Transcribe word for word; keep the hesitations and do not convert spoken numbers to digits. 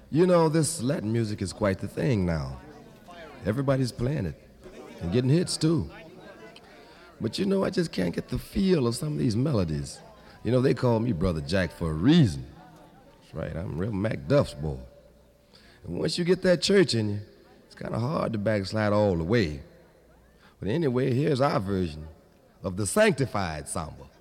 You know, this Latin music is quite the thing now. Everybody's playing it and getting hits too. But you know, I just can't get the feel of some of these melodies. You know, they call me Brother Jack for a reason. That's right, I'm real Macduff's boy. And once you get that church in you, it's kind of hard to backslide all the way. But anyway, here's our version of the sanctified samba.